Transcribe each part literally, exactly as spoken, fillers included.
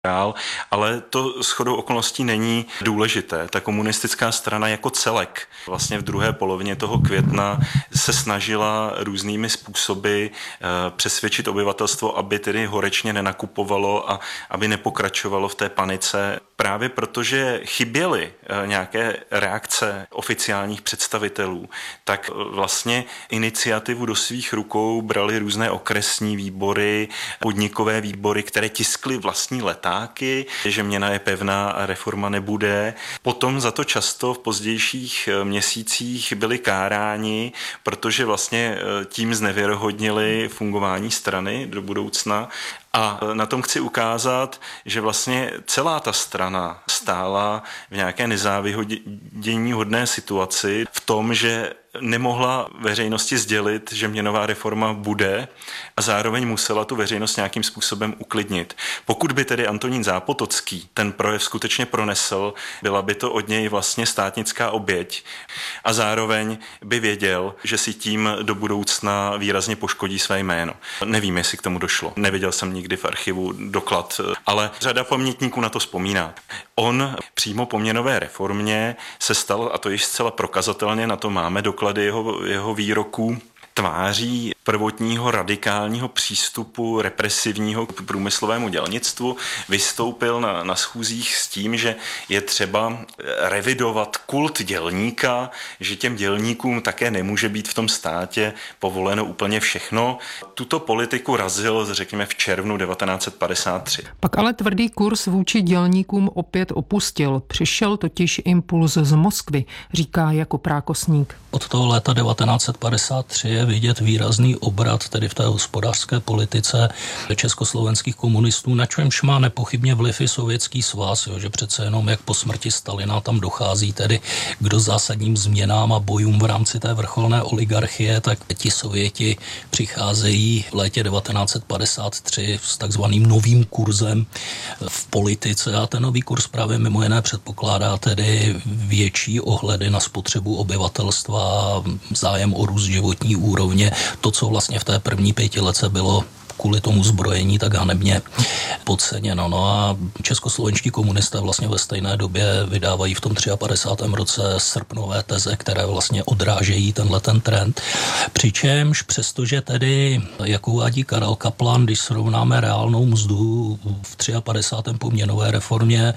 dál, ale to shodou okolností není důležité. Ta komunistická strana jako celek vlastně v druhé polovině toho května se snažila různými způsoby přesvědčit obyvatelstvo, aby tedy horečně nenakupovalo a aby nepokračovalo v té panice. Právě protože chyběly nějaké reakce oficiálních představitelů, tak vlastně iniciativu do svých rukou brali různé okresní výbory, podnikové výbory, které tiskly vlastní letáky, že měna je pevná a reforma nebude. Potom za to často v pozdějších měsících byli káráni, protože vlastně tím znevěrohodnili fungování strany do budoucna. A na tom chci ukázat, že vlastně celá ta strana stála v nějaké nezávidění hodné situaci v tom, že nemohla veřejnosti sdělit, že měnová reforma bude a zároveň musela tu veřejnost nějakým způsobem uklidnit. Pokud by tedy Antonín Zápotocký ten projev skutečně pronesl, byla by to od něj vlastně státnická oběť a zároveň by věděl, že si tím do budoucna výrazně poškodí své jméno. Nevím, jestli k tomu došlo. Neviděl jsem nikdy v archivu doklad, ale řada pamětníků na to vzpomíná. On přímo po měnové reformě se stal, a to již zcela prokazatelně, na to máme doklady jeho, jeho výroků, tváří prvotního radikálního přístupu represivního k průmyslovému dělnictvu, vystoupil na, na schůzích s tím, že je třeba revidovat kult dělníka, že těm dělníkům také nemůže být v tom státě povoleno úplně všechno. Tuto politiku razil, řekněme, v červnu devatenáct set padesát tři. Pak ale tvrdý kurz vůči dělníkům opět opustil. Přišel totiž impuls z Moskvy, říká Jakub Rákosník. Od toho léta devatenáct set padesát tři je vidět výrazný obrat tedy v té hospodářské politice československých komunistů, na čemž má nepochybně vliv i Sovětský svaz, jo, že přece jenom jak po smrti Stalina tam dochází tedy k dost zásadním změnám a bojům v rámci té vrcholné oligarchie, tak ti Sověti přicházejí v létě devatenáct set padesát tři s takzvaným novým kurzem v politice a ten nový kurz právě mimo jiné předpokládá tedy větší ohledy na spotřebu obyvatelstva, zájem o růst životní úrovně, to, co vlastně v té první pětiletce bylo kvůli tomu zbrojení tak hanebně podceněno. No a českoslovenští komunisté vlastně ve stejné době vydávají v tom padesátém třetím roce srpnové teze, které vlastně odrážejí tenhle ten trend. Přičemž přestože tedy, jak uvádí Karel Kaplan, když srovnáme reálnou mzdu v padesátém třetím po měnové reformě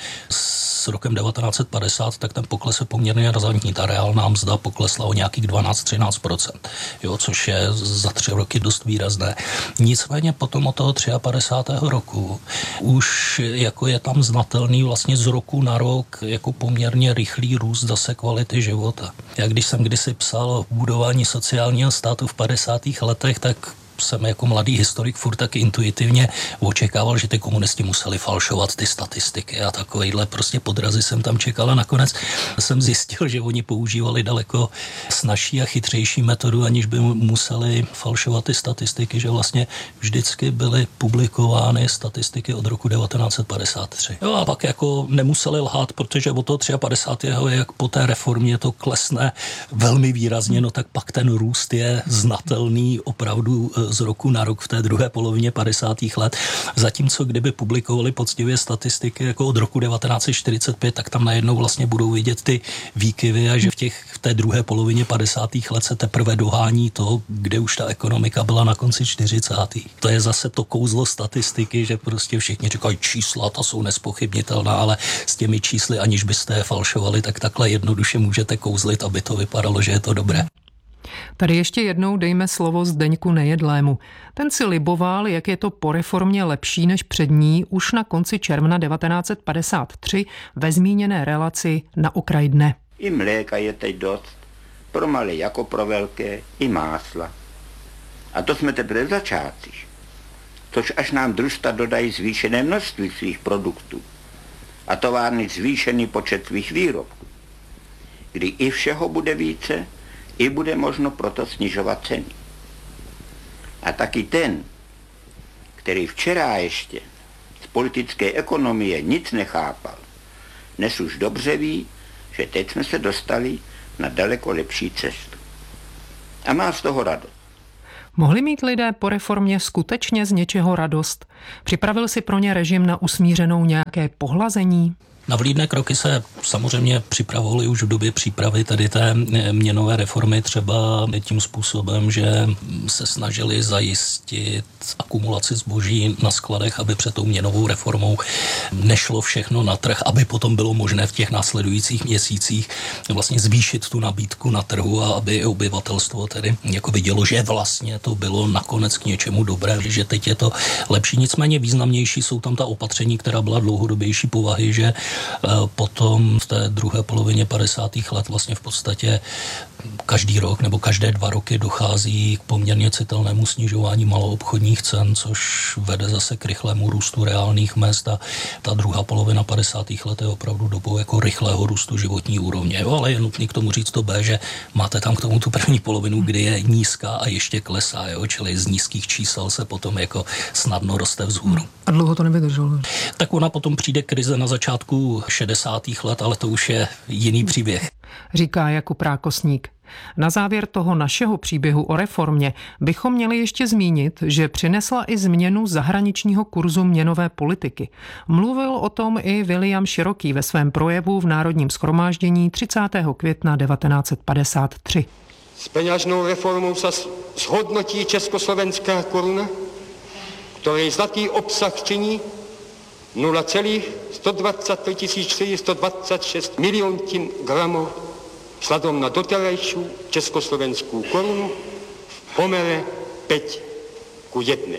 s rokem devatenáct set padesát, tak ten pokles je poměrně razantní. Ta reálná mzda poklesla o nějakých dvanáct až třináct procent, jo, což je za tři roky dost výrazné. Nicméně potom od toho padesátého třetího roku už jako je tam znatelný vlastně z roku na rok jako poměrně rychlý růst zase kvality života. Jak když jsem kdysi psal o budování sociálního státu v padesátých letech, tak jsem jako mladý historik furt taky intuitivně očekával, že ty komunisti museli falšovat ty statistiky a takovejhle prostě podrazy jsem tam čekal a nakonec jsem zjistil, že oni používali daleko snazší a chytřejší metodu, aniž by museli falšovat ty statistiky, že vlastně vždycky byly publikovány statistiky od roku devatenáct set padesát tři. Jo, a pak jako nemuseli lhát, protože od toho padesátého třetího jak po té reformě to klesne velmi výrazně, no tak pak ten růst je znatelný opravdu z roku na rok v té druhé polovině padesátých let. Zatímco kdyby publikovali poctivě statistiky jako od roku devatenáct set čtyřicet pět, tak tam najednou vlastně budou vidět ty výkyvy a že v, těch, v té druhé polovině padesátých let se teprve dohání to, kde už ta ekonomika byla na konci čtyřicátých. To je zase to kouzlo statistiky, že prostě všichni říkají čísla, ta jsou nespochybnitelná, ale s těmi čísly, aniž byste je falšovali, tak takhle jednoduše můžete kouzlit, aby to vypadalo, že je to dobré. Tady ještě jednou dejme slovo Zdeňku Nejedlému. Ten si liboval, jak je to po reformě lepší než před ní, už na konci června devatenáct set padesát tři ve zmíněné relaci Na okraj dne. I mléka je teď dost, pro malé jako pro velké, i másla. A to jsme teprve v začátcích. Což až nám družstva dodají zvýšené množství svých produktů a továrny zvýšený počet svých výrobků, kdy i všeho bude více, i bude možno proto snižovat ceny. A taky ten, který včera ještě z politické ekonomie nic nechápal, dnes už dobře ví, že teď jsme se dostali na daleko lepší cestu. A má z toho radost. Mohli mít lidé po reformě skutečně z něčeho radost? Připravil si pro ně režim na usmířenou nějaké pohlazení? Na vlídné kroky se samozřejmě připravovaly už v době přípravy tady té měnové reformy, třeba tím způsobem, že se snažili zajistit akumulaci zboží na skladech, aby před tou měnovou reformou nešlo všechno na trh, aby potom bylo možné v těch následujících měsících vlastně zvýšit tu nabídku na trhu a aby obyvatelstvo tedy jako vidělo, že vlastně to bylo nakonec k něčemu dobré, že teď je to lepší. Nicméně významnější jsou tam ta opatření, která byla dlouhodobější povahy, že potom v té druhé polovině padesátých let vlastně v podstatě každý rok nebo každé dva roky dochází k poměrně citelnému snižování maloobchodních cen, což vede zase k rychlému růstu reálných mezd a ta druhá polovina padesátých let je opravdu dobou jako rychlého růstu životní úrovně. Jo, ale je nutný k tomu říct to B, že máte tam k tomu tu první polovinu, kdy je nízká a ještě klesá, jo, čili z nízkých čísel se potom jako snadno roste vzhůru. A dlouho to nevydrželo? Tak ona potom přijde krize na začátku šedesátých let, ale to už je jiný příběh. Říká Jakub Rákosník. Na závěr toho našeho příběhu o reformě bychom měli ještě zmínit, že přinesla i změnu zahraničního kurzu měnové politiky. Mluvil o tom i William Široký ve svém projevu v Národním shromáždění třicátého května devatenáct set padesát tři. S peňažnou reformou se zhodnotí československá koruna, ktorej zlatý obsah činí nula celá sto dvacet pět tisíc čtyři dvacet šest miliontin gramů vzhledom na doterajšiu československou korunu v pomere päť ku jednej.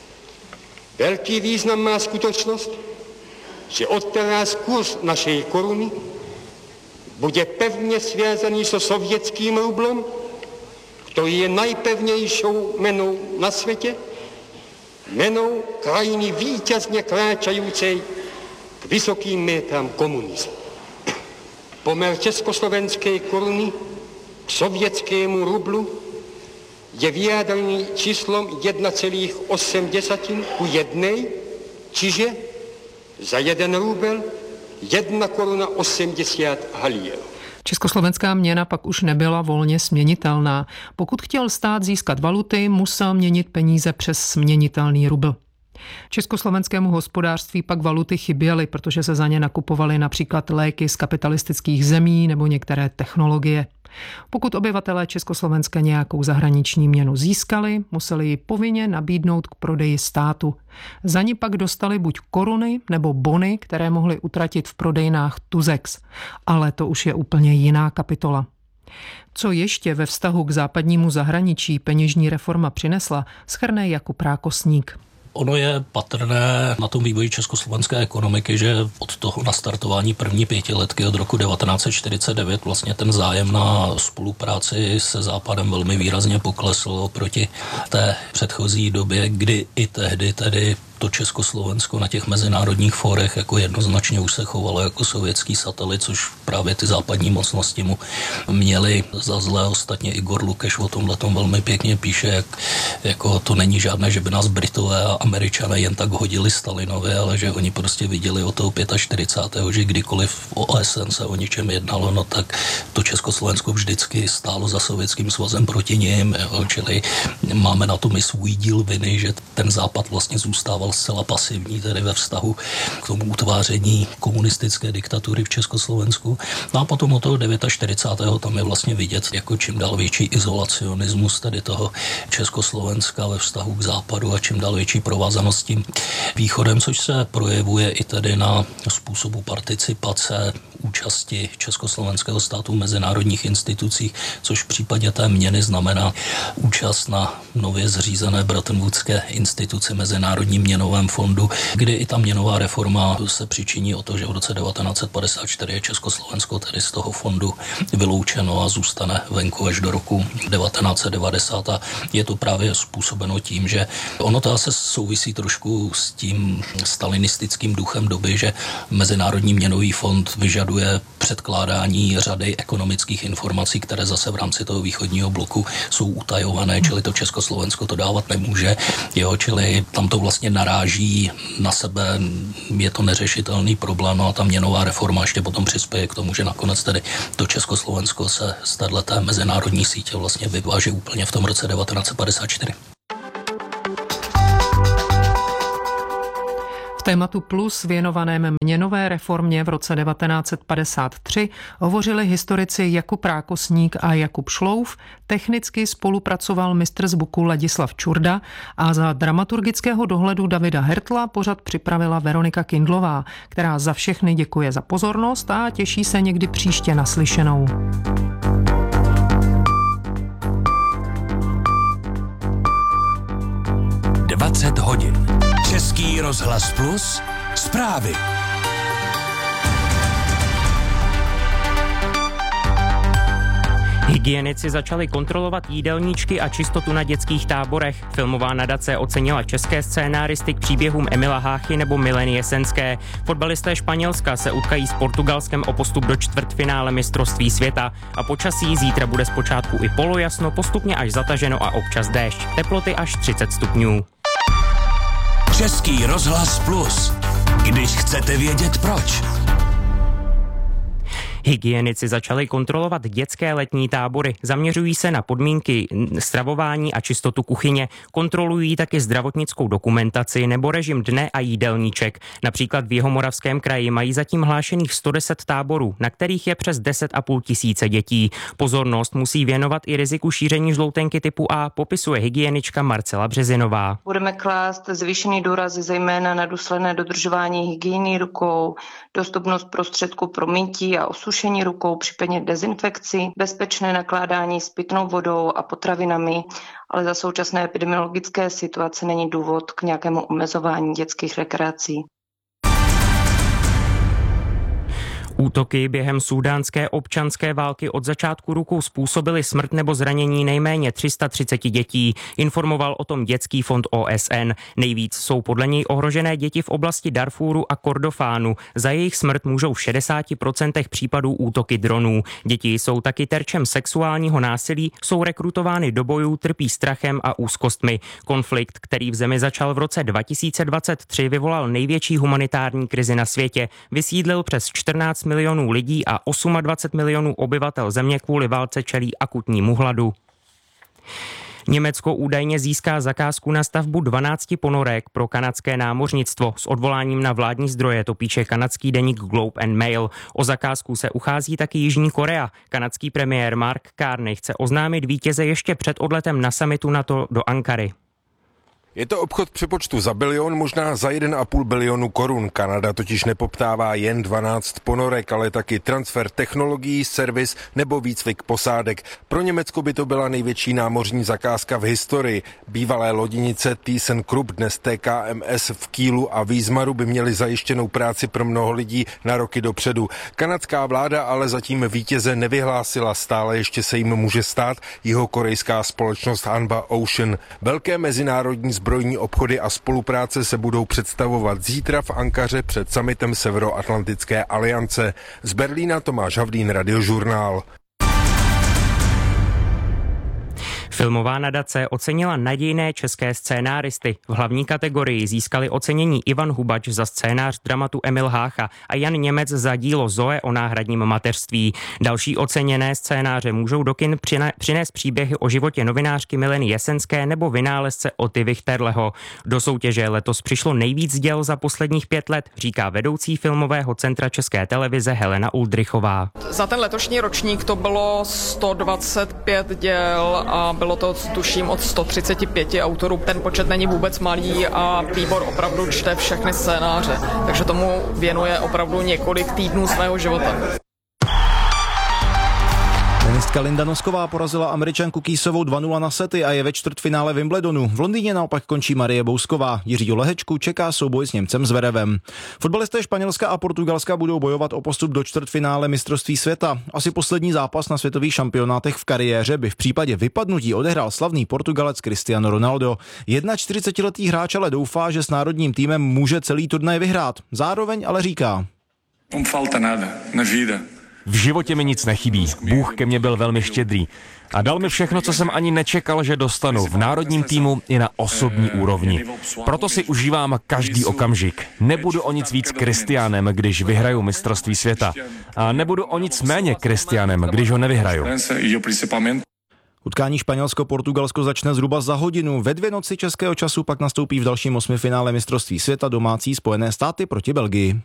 Veľký význam má skutočnosť, že odteraz kurz našej koruny bude pevne sviazaný so sovětským rublom, ktorý je najpevnejšou menou na svete, menou krajiny víťazne kráčajúcej k vysokým métám komunizmu. Pomer československej koruny k sovětskému rublu je vyjádrený číslom jedna celá osm ku jednej, čiže za jeden rubel jedna koruna osemdesiat halier. Československá měna pak už nebyla volně směnitelná. Pokud chtěl stát získat valuty, musel měnit peníze přes směnitelný rubl. Československému hospodářství pak valuty chyběly, protože se za ně nakupovaly například léky z kapitalistických zemí nebo některé technologie. Pokud obyvatelé Československa nějakou zahraniční měnu získali, museli ji povinně nabídnout k prodeji státu. Za ní pak dostali buď koruny nebo bony, které mohli utratit v prodejnách Tuzex. Ale to už je úplně jiná kapitola. Co ještě ve vztahu k západnímu zahraničí peněžní reforma přinesla, shrne Jakub Rákosník. Ono je patrné na tom vývoji československé ekonomiky, že od toho nastartování první pětiletky od roku devatenáct set čtyřicet devět vlastně ten zájem na spolupráci se Západem velmi výrazně poklesl oproti té předchozí době, kdy i tehdy tedy to Československo na těch mezinárodních fórech jako jednoznačně už se chovalo jako sovětský satelit, což právě ty západní mocnosti mu měli za zlé. Ostatně Igor Lukeš o tomhletom velmi pěkně píše, jak jako to není žádné, že by nás Britové a Američané jen tak hodili Stalinovi, ale že oni prostě viděli od toho čtyřicátého pátého že kdykoliv v O S N se o něčem jednalo, no tak to Československo vždycky stálo za Sovětským svazem proti nim, jo, čili máme na tom i svůj díl viny, že ten Západ vlastně zůstával zcela pasivní tedy ve vztahu k tomu utváření komunistické diktatury v Československu. No a potom od toho čtyřicátého devátého tam je vlastně vidět jako čím dál větší izolacionismus tedy toho Československa ve vztahu k západu a čím dál větší provázanost s tím východem, což se projevuje i tedy na způsobu participace účasti československého státu v mezinárodních institucích, což v případě té měny znamená účast na nově zřízené Bretton Woodské instituci Mezinárodním měnovém fondu, kdy i ta měnová reforma se přičiní o to, že v roce devatenáct set padesát čtyři je Československo tedy z toho fondu vyloučeno a zůstane venku až do roku devatenáct set devadesát. A je to právě způsobeno tím, že ono to se souvisí trošku s tím stalinistickým duchem doby, že Mezinárodní měnový fond vyžaduje předkládání řady ekonomických informací, které zase v rámci toho východního bloku jsou utajované, čili to Československo to dávat nemůže. Jo, čili tam to vlastně naráží na sebe, je to neřešitelný problém, no a ta měnová reforma ještě potom přispěje k tomu, že nakonec tedy to Československo se z této mezinárodní sítě vlastně vyváží úplně v tom roce devatenáct set padesát čtyři. V tématu Plus věnovaném měnové reformě v roce devatenáct set padesát tři hovořili historici Jakub Rákosník a Jakub Šlouf, technicky spolupracoval mistr zvuku Ladislav Čurda a za dramaturgického dohledu Davida Hertla pořad připravila Veronika Kindlová, která za všechny děkuje za pozornost a těší se někdy příště naslyšenou. dvacet hodin. Český rozhlas Plus. Zprávy. Hygienici začali kontrolovat jídelníčky a čistotu na dětských táborech. Filmová nadace ocenila české scénáristy k příběhům Emila Háchy nebo Mileny Jesenské. Fotbalisté Španělska se utkají s Portugalskem o postup do čtvrtfinále mistrovství světa. A počasí zítra bude zpočátku i polojasno, postupně až zataženo a občas déšť. Teploty až třicet stupňů. Český rozhlas Plus. Když chcete vědět proč. Hygienici začali kontrolovat dětské letní tábory. Zaměřují se na podmínky stravování a čistotu kuchyně. Kontrolují taky zdravotnickou dokumentaci nebo režim dne a jídelníček. Například v Jihomoravském kraji mají zatím hlášených sto deset táborů, na kterých je přes deset a půl tisíce dětí. Pozornost musí věnovat i riziku šíření žloutenky typu A, popisuje hygienička Marcela Březinová. Budeme klást zvýšený důraz zejména na důsledné dodržování hygieny rukou, dostupnost prostředků pro mytí a osušení rukou, případně dezinfekci, bezpečné nakládání s pitnou vodou a potravinami, ale za současné epidemiologické situace není důvod k nějakému omezování dětských rekreací. Útoky během súdánské občanské války od začátku roku způsobily smrt nebo zranění nejméně tři sta třicet dětí, informoval o tom Dětský fond O S N. Nejvíc jsou podle něj ohrožené děti v oblasti Darfúru a Kordofánu. Za jejich smrt můžou v šedesáti procentech případů útoky dronů. Děti jsou taky terčem sexuálního násilí, jsou rekrutovány do bojů, trpí strachem a úzkostmi. Konflikt, který v zemi začal v roce dva tisíce dvacet tři, vyvolal největší humanitární krizi na světě. Vysídlil přes čtrnáct milionů lidí a dvacet osm milionů obyvatel země kvůli válce čelí akutnímu hladu. Německo údajně získá zakázku na stavbu dvanácti ponorek pro kanadské námořnictvo. S odvoláním na vládní zdroje to píše kanadský deník Globe and Mail. O zakázku se uchází taky Jižní Korea. Kanadský premiér Mark Carney chce oznámit vítěze ještě před odletem na summitu NATO do Ankary. Je to obchod přepočtu za bilion, možná za jeden a půl bilionu korun. Kanada totiž nepoptává jen dvanáct ponorek, ale taky transfer technologií, servis nebo výcvik posádek. Pro Německo by to byla největší námořní zakázka v historii. Bývalé lodinice ThyssenKrupp, dnes T K M S v Kielu a Wismaru by měly zajištěnou práci pro mnoho lidí na roky dopředu. Kanadská vláda ale zatím vítěze nevyhlásila, stále ještě se jim může stát jihokorejská společnost Hanwha Ocean. Velké mezinárodní zbrojní obchody a spolupráce se budou představovat zítra v Ankaře před summitem Severoatlantické aliance. Z Berlína Tomáš Havlín, Radiožurnál. Filmová nadace ocenila nadějné české scénáristy. V hlavní kategorii získali ocenění Ivan Hubač za scénář dramatu Emil Hácha a Jan Němec za dílo Zoe o náhradním mateřství. Další oceněné scénáře můžou do kin přinést příběhy o životě novinářky Mileny Jesenské nebo vynálezce Oty Wichterleho. Do soutěže letos přišlo nejvíc děl za posledních pět let, říká vedoucí filmového centra České televize Helena Uldrichová. Za ten letošní ročník to bylo sto dvacet pět děl a bylo to, tuším, od sto třicet pět autorů. Ten počet není vůbec malý a výbor opravdu čte všechny scénáře, takže tomu věnuje opravdu několik týdnů svého života. Tenistka Linda Nosková porazila Američanku Kýsovou dva nula na sety a je ve čtvrtfinále Wimbledonu. V Londýně naopak končí Marie Bousková. Jiřího Lehečku čeká souboj s Němcem Zverevem. Fotbalisté Španělska a Portugalska budou bojovat o postup do čtvrtfinále mistrovství světa. Asi poslední zápas na světových šampionátech v kariéře by v případě vypadnutí odehrál slavný Portugalec Cristiano Ronaldo. čtyřicetiletý hráč ale doufá, že s národním týmem může celý turnaj vyhrát. Zároveň ale říká: V životě mi nic nechybí. Bůh ke mně byl velmi štědrý. A dal mi všechno, co jsem ani nečekal, že dostanu v národním týmu i na osobní úrovni. Proto si užívám každý okamžik. Nebudu o nic víc Kristiánem, když vyhraju mistrovství světa. A nebudu o nic méně Kristiánem, když ho nevyhraju. Utkání Španělsko-Portugalsko začne zhruba za hodinu. Ve dvě noci českého času pak nastoupí v dalším osmifinále mistrovství světa domácí Spojené státy proti Belgii.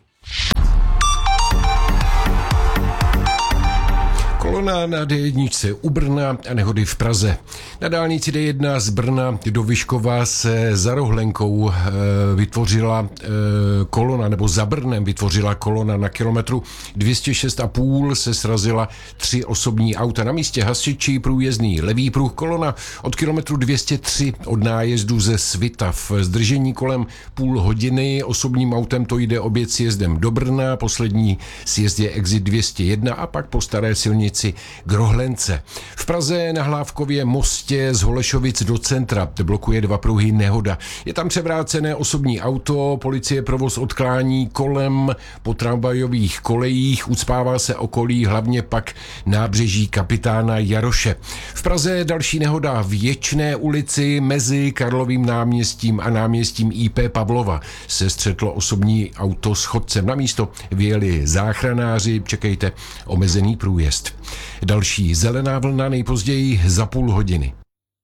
Kolona na dé jedna u Brna a nehody v Praze. Na dálnici dé jedna z Brna do Vyškova se za Rohlenkou e, vytvořila e, kolona, nebo za Brnem vytvořila kolona. Na kilometru dvě stě šest a půl se srazila tři osobní auta. Na místě hasiči, průjezdný levý pruh, kolona od kilometru dvě stě tři od nájezdu ze Svitav. Zdržení kolem půl hodiny, osobním autem to jde obět sjezdem do Brna, poslední sjezd je exit dvě stě jedna a pak po staré silnici k Rohlence. V Praze na Hlávkově mostě z Holešovic do centra blokuje dva pruhy nehoda. Je tam převrácené osobní auto, policie provoz odklání kolem po tramvajových kolejích, ucpává se okolí, hlavně pak nábřeží Kapitána Jaroše. V Praze další nehoda v Ječné ulici mezi Karlovým náměstím a náměstím í pé Pavlova. Se střetlo osobní auto s chodcem. Na místo vyjeli záchranáři, čekejte omezený průjezd. Další zelená vlna nejpozději za půl hodiny.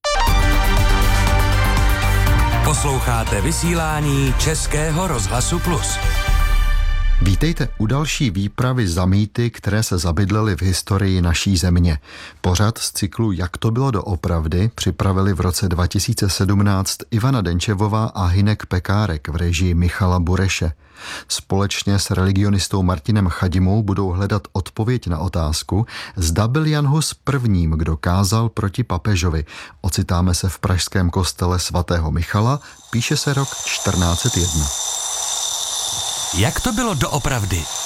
Posloucháte vysílání Českého rozhlasu Plus. Vítejte u další výpravy za mýty, které se zabydlely v historii naší země. Pořad z cyklu Jak to bylo doopravdy připravili v roce dva tisíce sedmnáct Ivana Denčevová a Hynek Pekárek v režii Michala Bureše. Společně s religionistou Martinem Chadimou budou hledat odpověď na otázku, zda byl Jan Hus prvním, kdo kázal proti papežovi. Ocitáme se v pražském kostele svatého Michala, píše se rok čtrnáct set jedna. Jak to bylo doopravdy?